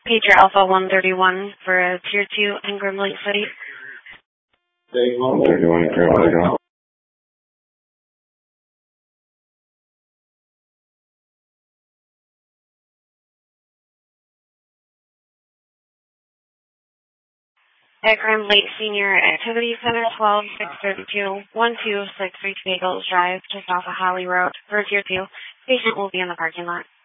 Pager Alpha 131 for a Tier 2 Ingram Lake City. 131 Ingram Lake. At Grand Lake Senior Activity Center, 12632 1263 Bagels Drive, just off of Holly Road for Tier 2. Patient will be in the parking lot.